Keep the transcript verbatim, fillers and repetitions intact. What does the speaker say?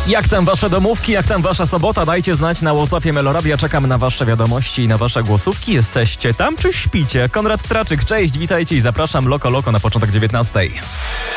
Jak tam wasze domówki, jak tam wasza sobota? Dajcie znać na WhatsAppie Meloradia. Czekam na wasze wiadomości i na wasze głosówki. Jesteście tam czy śpicie? Konrad Traczyk, cześć, witajcie i zapraszam Loko Loko na początek dziewiętnastej.